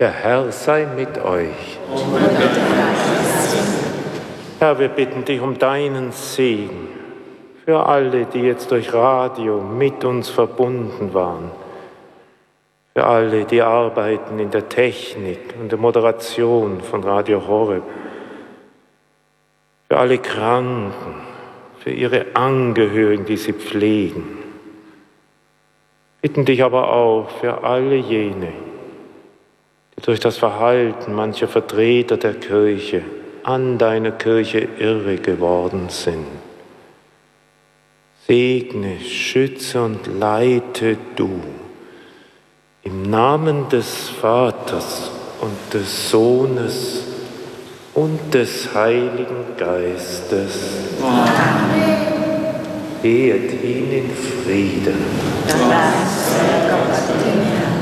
Der Herr sei mit euch. Herr, wir bitten dich um deinen Segen für alle, die jetzt durch Radio mit uns verbunden waren. Für alle, die arbeiten in der Technik und der Moderation von Radio Horeb. Für alle Kranken, für ihre Angehörigen, die sie pflegen. Bitten dich aber auch für alle jene, die durch das Verhalten mancher Vertreter der Kirche an deiner Kirche irre geworden sind. Segne, schütze und leite du im Namen des Vaters und des Sohnes und des Heiligen Geistes. Amen. Geht ihn in Frieden. Dank sei Gott dem Herrn.